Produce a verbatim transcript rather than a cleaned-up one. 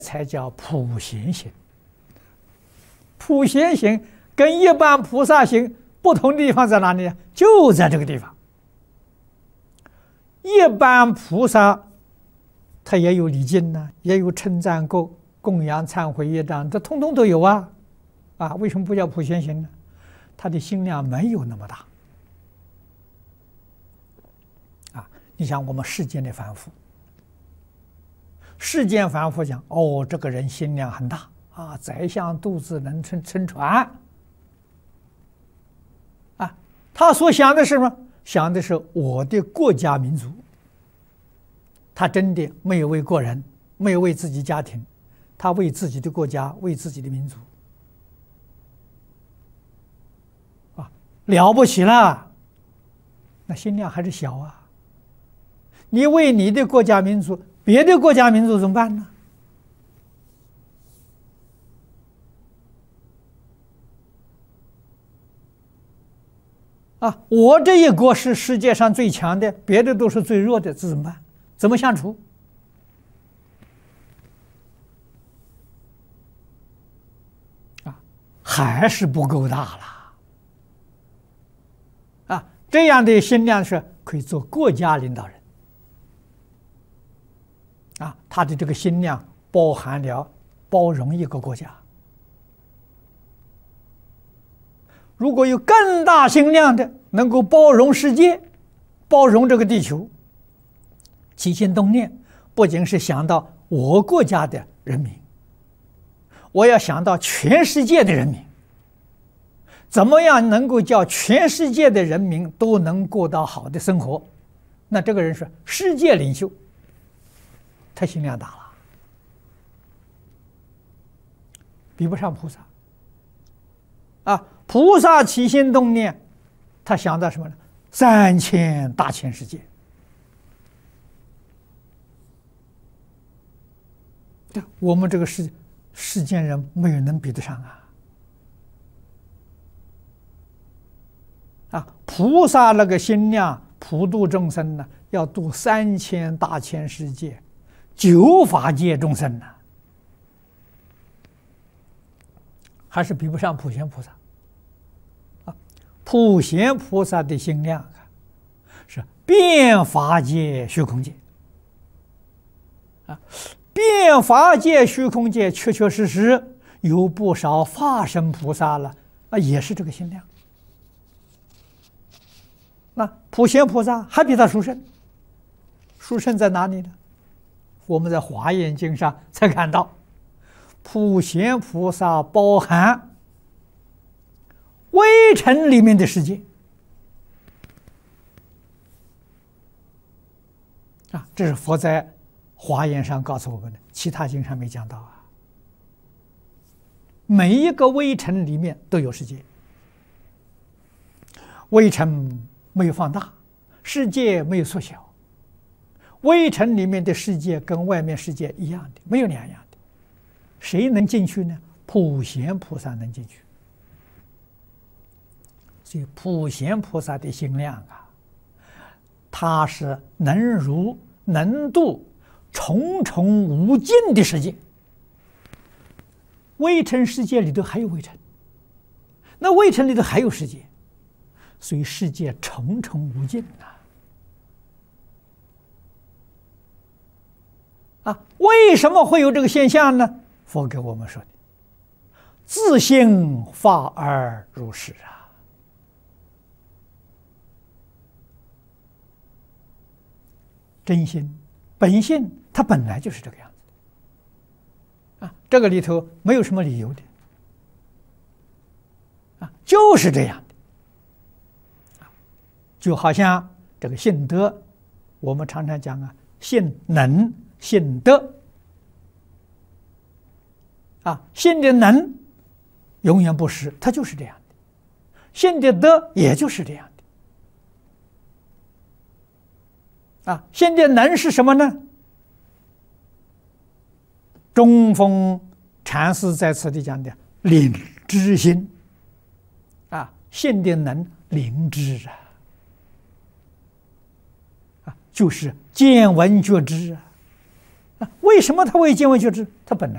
才叫普贤行。普贤行跟一般菩萨行不同的地方在哪里呢？就在这个地方。一般菩萨他也有礼敬呢，也有称赞供、供养、忏悔业障，这通通都有啊！啊，为什么不叫普贤行呢？他的心量没有那么大。啊，你想我们世间的凡夫，世间凡夫讲哦，这个人心量很大啊，宰相肚子能撑撑船。啊，他所想的是什么？想的是我的国家民族。他真的没有为个人，没有为自己家庭，他为自己的国家，为自己的民族。啊，了不起了！那心量还是小啊。你为你的国家民族，别的国家民族怎么办呢？啊，我这一国是世界上最强的，别的都是最弱的，这怎么办？怎么相处？啊，还是不够大了。啊，这样的心量是可以做国家领导人。啊，他的这个心量包含了包容一个国家。如果有更大心量的，能够包容世界，包容这个地球，起心动念不仅是想到我国家的人民，我要想到全世界的人民，怎么样能够叫全世界的人民都能过到好的生活？那这个人是世界领袖，他心量大了，比不上菩萨。啊，菩萨起心动念，他想到什么呢？三千大千世界。我们这个世世间人没有能比得上啊！啊，菩萨那个心量普度众生呢，要度三千大千世界，九法界众生呢，还是比不上普贤菩萨。啊，普贤菩萨的心量啊，是遍法界虚空界。啊。遍法界虚空界，确确实实有不少化身菩萨了，啊，也是这个心量。那普贤菩萨还比他殊胜，殊胜在哪里呢？我们在《华严经》上才看到，普贤菩萨包含微尘里面的世界。啊，这是佛在华严上告诉我们的，其他经上没讲到啊。每一个微尘里面都有世界，微尘没有放大，世界没有缩小，微尘里面的世界跟外面世界一样的，没有两样的。谁能进去呢？普贤菩萨能进去。所以普贤菩萨的心量啊，他是能如能度重重无尽的世界。微尘世界里头还有微尘，那微尘里头还有世界，所以世界重重无尽啊！啊，为什么会有这个现象呢？佛给我们说的，自性法而如是啊。真心本性它本来就是这个样子的啊，这个里头没有什么理由的啊，就是这样的啊，就好像这个性德，我们常常讲啊，性能、性德啊，性的能永远不失，它就是这样的；性的德也就是这样的啊。性的能是什么呢？中峰禅师在此地讲的领知心啊，性的能领知啊，啊，就是见闻觉知啊。啊，为什么他会见闻觉知？他本来